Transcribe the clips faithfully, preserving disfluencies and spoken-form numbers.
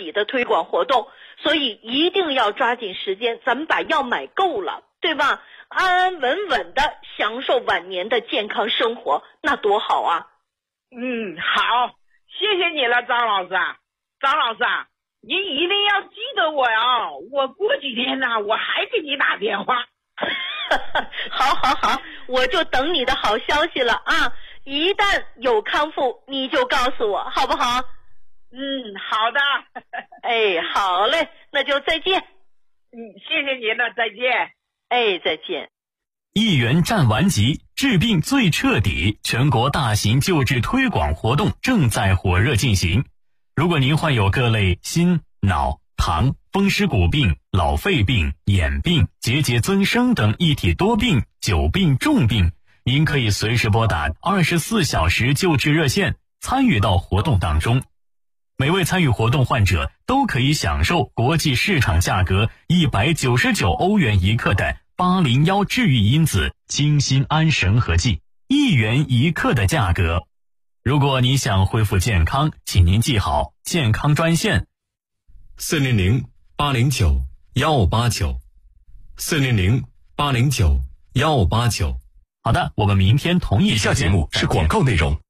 理的推广活动，所以一定要抓紧时间，咱们把药买够了，对吧？安安稳稳的享受晚年的健康生活，那多好啊！ 嗯，好，谢谢你了，张老师。张老师，你一定要记得我呀！我过几天呢，我还给你打电话。 好好好，我就等你的好消息了啊！一旦有康复，你就告诉我，好不好？ 嗯，好的。 哎，好嘞，那就再见。 嗯，谢谢您了，再见。 哎，再见。 一元战完级，治病最彻底，全国大型救治推广活动正在火热进行。如果您患有各类心、脑、糖、风湿骨病、老肺病、眼病、结节增生等一体多病、久病重病，您可以随时拨打二十四小时救治热线，参与到活动当中。每位参与活动患者都可以享受国际市场价格一百九十九欧元一克的八零一治愈因子清心安神和剂，一元一克的价格。如果你想恢复健康，请您记好健康专线四零零八零九幺八九，四零零八零九幺八九。 好的，我们明天同一以下节目是广告内容。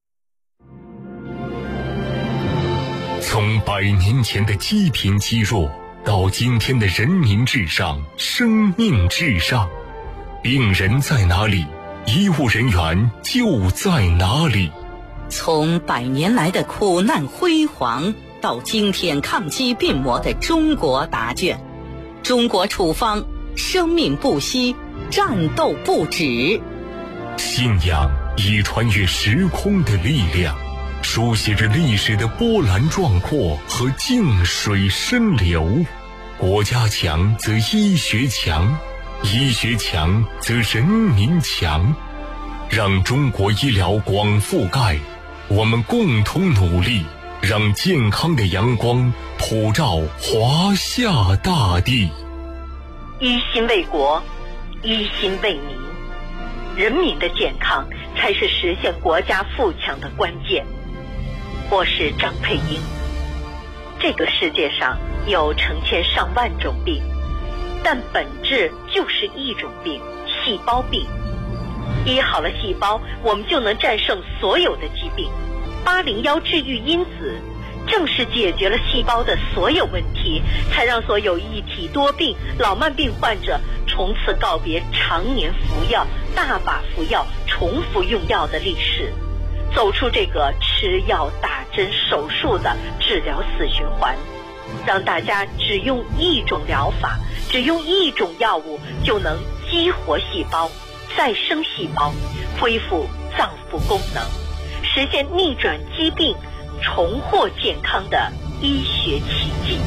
从百年前的积贫积弱到今天的人民至上、生命至上，病人在哪里，医务人员就在哪里。 从百年来的苦难辉煌到今天抗击病魔的中国答卷，中国处方，生命不息，战斗不止。 信仰以穿越时空的力量，书写着历史的波澜壮阔和静水深流。国家强则医学强，医学强则人民强。让中国医疗广覆盖，我们共同努力，让健康的阳光普照华夏大地。 一心为国，一心为民，人民的健康才是实现国家富强的关键。我是张佩英。这个世界上有成千上万种病，但本质就是一种病，细胞病。医好了细胞，我们就能战胜所有的疾病。八零一治愈因子正是解决了细胞的所有问题，才让所有一体多病、老慢病患者从此告别常年服药、大把服药、重复用药的历史，走出这个吃药、打针、手术的治疗死循环，让大家只用一种疗法，只用一种药物就能激活细胞、再生细胞，恢复脏腑功能，实现逆转疾病、重获健康的医学奇迹。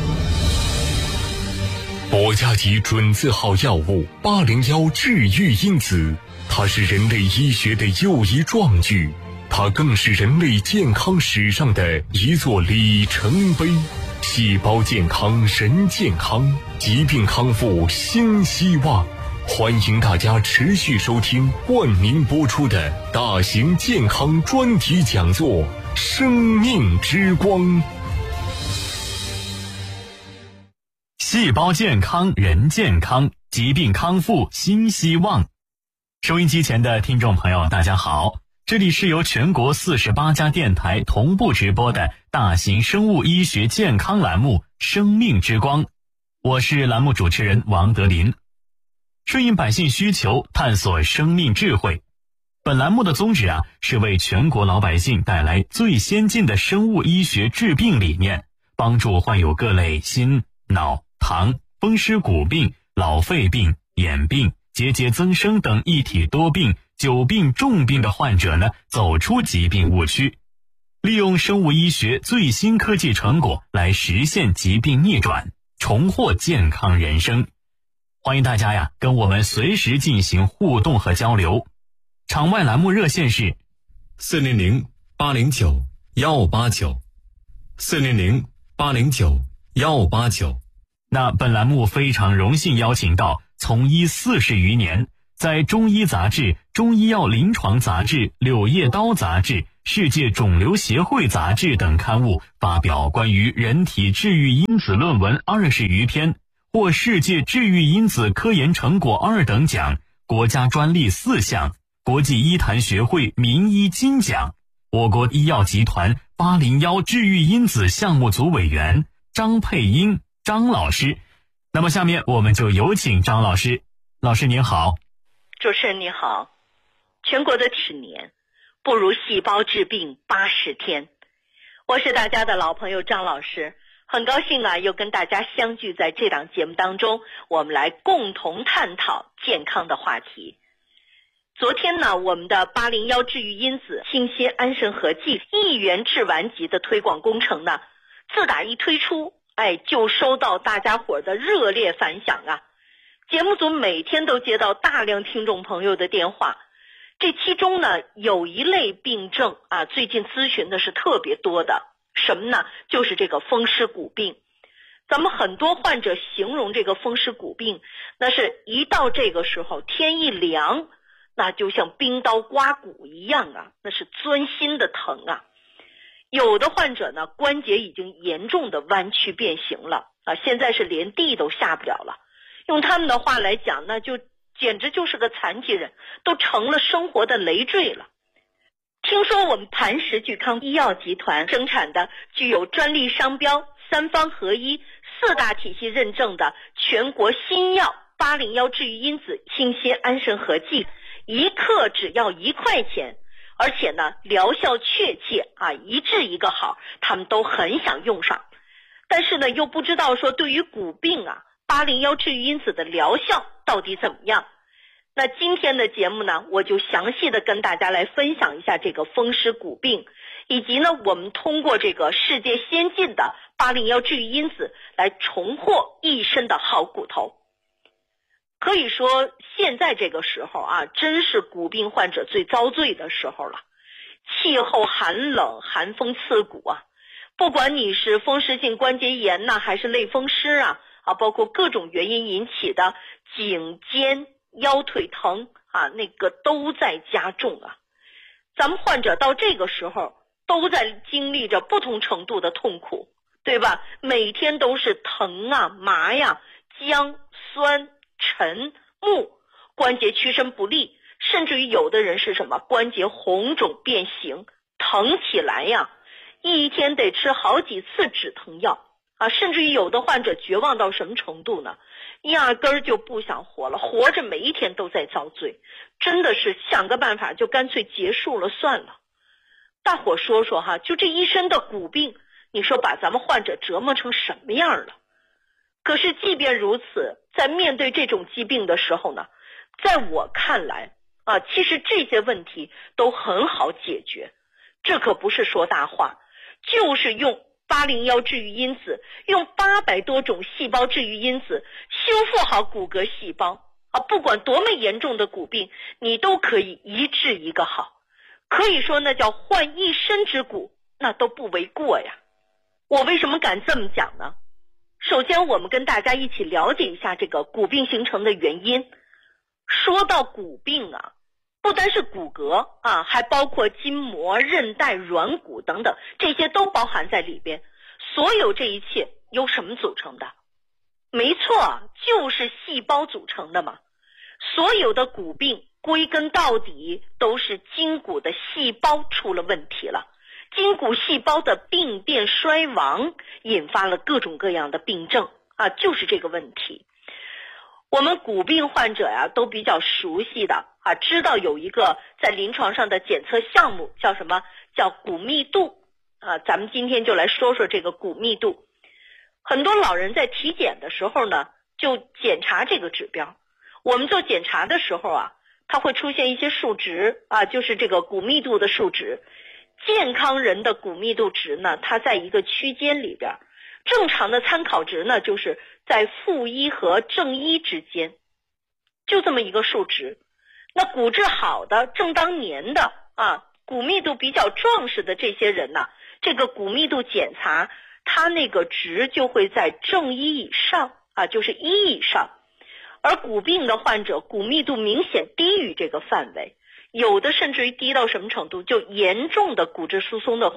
国家级准字号药物八零一治愈因子，它是人类医学的又一壮举，它更是人类健康史上的一座里程碑。细胞健康人健康，疾病康复新希望。欢迎大家持续收听冠名播出的大型健康专题讲座《生命之光》。 细胞健康人健康，疾病康复新希望。收音机前的听众朋友大家好，这里是由全国四十八家电台同步直播的大型生物医学健康栏目《生命之光》，我是栏目主持人王德林。顺应百姓需求，探索生命智慧。本栏目的宗旨啊，是为全国老百姓带来最先进的生物医学治病理念，帮助患有各类心、脑、糖、风湿骨病、老肺病、眼病、结节增生等一体多病、久病重病的患者呢，走出疾病误区，利用生物医学最新科技成果来实现疾病逆转，重获健康人生。欢迎大家呀，跟我们随时进行互动和交流。场外栏目热线是四零零八零九幺八九，四零零八零九幺八九。 那本栏目非常荣幸邀请到从医四十余年，在中医杂志、中医药临床杂志、柳叶刀杂志、 世界肿瘤协会杂志等刊物发表关于人体治愈因子论文二十余篇，获世界治愈因子科研成果二等奖，国家专利四项，国际医坛学会名医金奖。我国医药集团八零一治愈因子项目组委员张佩英张老师。那么下面我们就有请张老师。老师您好。 主持人你好。全国的十年不如细胞治病八十天。我是大家的老朋友张老师，很高兴啊，又跟大家相聚在这档节目当中，我们来共同探讨健康的话题。昨天呢，我们的八零一治愈因子清新安神合剂一元治丸级的推广工程呢，自打一推出，哎，就收到大家伙的热烈反响啊。节目组每天都接到大量听众朋友的电话，这其中呢，有一类病症啊，最近咨询的是特别多的，什么呢？就是这个风湿骨病。咱们很多患者形容这个风湿骨病，那是一到这个时候，天一凉，那就像冰刀刮骨一样啊，那是钻心的疼啊。有的患者呢，关节已经严重的弯曲变形了啊，现在是连地都下不了了。用他们的话来讲，那就简直就是个残疾人，都成了生活的累赘了。听说我们磐石聚康医药集团生产的具有专利商标、三方合一、四大体系认证的全国新药八零一治愈因子清新安神合剂，一克只要一块钱，而且呢疗效确切啊，一治一个好，他们都很想用上。但是呢又不知道说对于骨病啊，八零一治愈因子的疗效到底怎么样。那今天的节目呢，我就详细的跟大家来分享一下这个风湿骨病，以及呢我们通过这个世界先进的八零一治愈因子来重获一身的好骨头。可以说现在这个时候啊，真是骨病患者最遭罪的时候了。气候寒冷，寒风刺骨啊，不管你是风湿性关节炎呐、啊，还是类风湿啊啊，包括各种原因引起的颈肩腰腿疼啊，那个都在加重啊。咱们患者到这个时候都在经历着不同程度的痛苦，对吧？每天都是疼啊、麻呀、僵、酸、沉、木，关节屈伸不利，甚至于有的人是什么关节红肿变形，疼起来呀，一天得吃好几次止疼药啊，甚至于有的患者绝望到什么程度呢？压根儿就不想活了，活着每一天都在遭罪，真的是想个办法就干脆结束了算了。大伙说说哈，就这一身的骨病，你说把咱们患者折磨成什么样了？可是即便如此，在面对这种疾病的时候呢，在我看来啊，其实这些问题都很好解决。这可不是说大话，就是用八零一治愈因子，用八百多种细胞治愈因子修复好骨骼细胞啊，不管多么严重的骨病，你都可以一治一个好。可以说那叫换一身之骨，那都不为过呀。我为什么敢这么讲呢？首先我们跟大家一起了解一下这个骨病形成的原因。说到骨病啊，不单是骨骼啊，还包括筋膜、韧带、软骨等等，这些都包含在里边。所有这一切由什么组成的？没错，就是细胞组成的嘛。所有的骨病归根到底都是筋骨的细胞出了问题了，筋骨细胞的病变衰亡引发了各种各样的病症啊，就是这个问题。我们骨病患者呀、啊、都比较熟悉的啊，知道有一个在临床上的检测项目叫什么？叫骨密度啊。咱们今天就来说说这个骨密度。很多老人在体检的时候呢，就检查这个指标。我们做检查的时候啊，它会出现一些数值啊，就是这个骨密度的数值。健康人的骨密度值呢，它在一个区间里边。正常的参考值呢，就是在负一和正一之间，就这么一个数值。那骨质好的、正当年的啊，骨密度比较壮实的这些人呢，这个骨密度检查，它那个值就会在正一以上啊，就是一以上。而骨病的患者骨密度明显低于这个范围， 有的甚至于低到什么程度，就严重的骨质疏松的